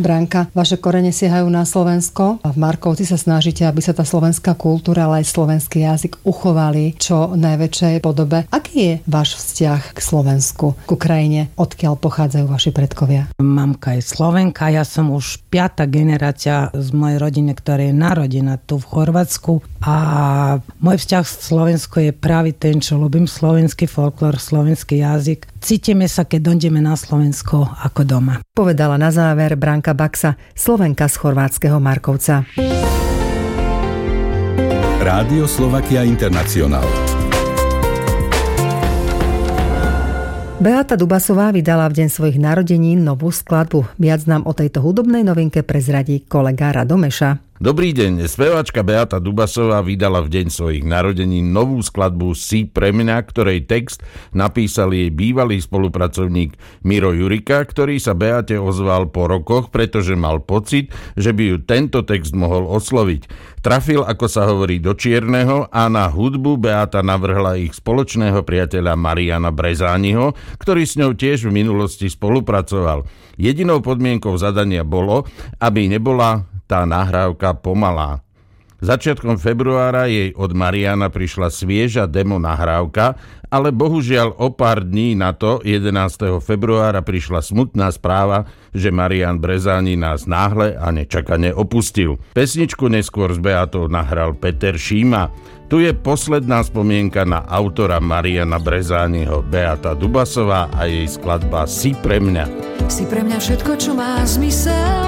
Branka, vaše korene siahajú na Slovensko a v Markovci sa snažíte, aby sa tá slovenská kultúra, ale aj slovenský jazyk uchovali čo najväčšej podobe. Aký je váš vzťah k Slovensku, k Ukrajine? Odkiaľ pochádzajú vaši predkovia? Mamka je Slovenka, ja som už 5. generácia z mojej rodiny, ktorá je narodená tu v Chorvátsku a môj vzťah k Slovensku je práve ten, čo ľúbim slovenský folklór, slovenský jazyk. Cítime sa, keď dojdeme na Slovensko ako doma. Povedala na záver Branka Baxa, Slovenka z chorvátskeho Markovca. Rádio Slovakia International. Beata Dubasová vydala v deň svojich narodenín novú skladbu. Viac nám o tejto hudobnej novinke prezradí kolega Radomeša. Dobrý deň, speváčka Beata Dubasová vydala v deň svojich narodenín novú skladbu Si pre mňa, ktorej text napísal jej bývalý spolupracovník Miro Jurika, ktorý sa Beate ozval po rokoch, pretože mal pocit, že by ju tento text mohol osloviť. Trafil, ako sa hovorí, do čierneho a na hudbu Beata navrhla ich spoločného priateľa Mariana Brezániho, ktorý s ňou tiež v minulosti spolupracoval. Jedinou podmienkou zadania bolo, aby nebola tá nahrávka pomalá. Začiatkom februára jej od Mariana prišla svieža demo nahrávka, ale bohužiaľ o pár dní na to, 11. februára, prišla smutná správa, že Marian Brezáni nás náhle a nečakane opustil. Pesničku neskôr s Beatou nahral Peter Šíma. Tu je posledná spomienka na autora Mariana Brezániho, Beata Dubasová a jej skladba Si pre mňa. Si pre mňa všetko, čo má zmysel.